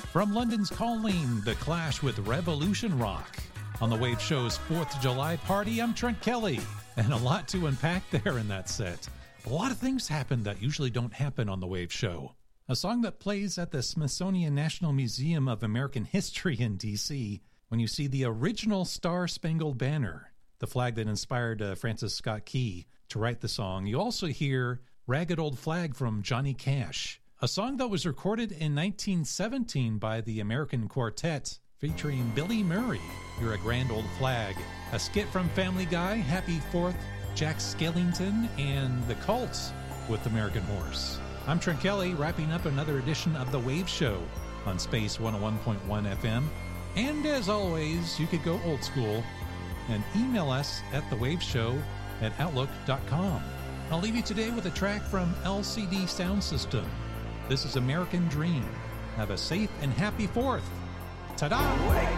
From London's Calling, The Clash with Revolution Rock. On the Wave Show's 4th of July party, I'm Trent Kelly, and a lot to unpack there in that set. A lot of things happen that usually don't happen on the Wave Show. A song that plays at the Smithsonian National Museum of American History in D.C. when you see the original Star-Spangled Banner, the flag that inspired Francis Scott Key to write the song. You also hear Ragged Old Flag from Johnny Cash, a song that was recorded in 1917 by the American Quartet featuring Billy Murray, You're a Grand Old Flag, a skit from Family Guy, Happy 4th, Jack Skellington, and The Cult with American Horse. I'm Trent Kelly, wrapping up another edition of The Wave Show on Space 101.1 FM. And as always, you could go old school and email us at thewaveshow@outlook.com. I'll leave you today with a track from LCD Sound System. This is American Dream. Have a safe and happy 4th. Ta-da!